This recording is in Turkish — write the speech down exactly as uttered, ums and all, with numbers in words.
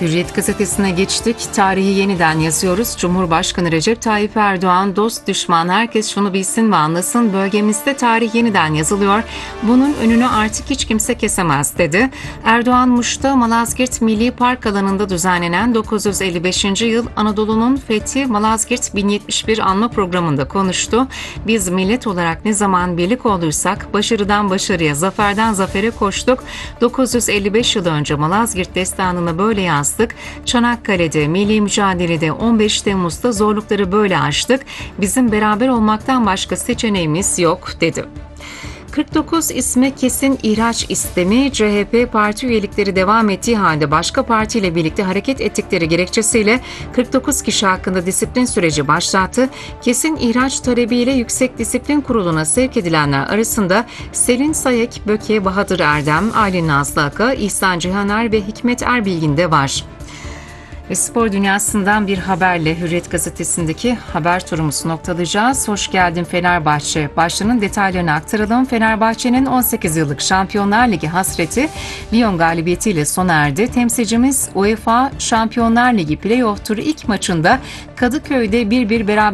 Hürriyet gazetesine geçtik. Tarihi yeniden yazıyoruz. Cumhurbaşkanı Recep Tayyip Erdoğan, dost düşman herkes şunu bilsin ve anlasın, bölgemizde tarih yeniden yazılıyor. Bunun önünü artık hiç kimse kesemez dedi. Erdoğan, Muş'ta Malazgirt Milli Park alanında düzenlenen dokuz yüz elli beşinci yıl Anadolu'nun Fethi Malazgirt bin yetmiş bir anma programında konuştu. Biz millet olarak ne zaman birlik olduysak başarıdan başarıya, zaferden zafere koştuk. dokuz yüz elli beş yıl önce Malazgirt destanını böyle yazdık. Çanakkale'de, milli mücadelede, on beş Temmuz'da zorlukları böyle aştık. Bizim beraber olmaktan başka seçeneğimiz yok dedi. kırk dokuz isme kesin ihraç istemi, C H P parti üyelikleri devam ettiği halde başka partiyle birlikte hareket ettikleri gerekçesiyle kırk dokuz kişi hakkında disiplin süreci başlattı. Kesin ihraç talebiyle Yüksek Disiplin Kurulu'na sevk edilenler arasında Selin Sayek, Böke, Bahadır Erdem, Aylin Nazlı Aka, İhsan Cihaner ve Hikmet Erbilgin de var. Ve spor dünyasından bir haberle Hürriyet gazetesindeki haber turumuzu noktalayacağız. Hoş geldin Fenerbahçe. Başlığının detaylarını aktaralım. Fenerbahçe'nin on sekiz yıllık Şampiyonlar Ligi hasreti Lyon galibiyetiyle sona erdi. Temsilcimiz UEFA Şampiyonlar Ligi Playoff turu ilk maçında Kadıköy'de bir bir beraber